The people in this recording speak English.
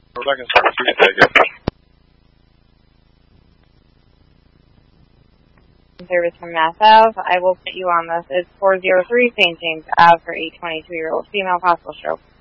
Second service from Mass Ave. I will put you on this. It's 403 St. James Ave for 822-year-old female, possible stroke.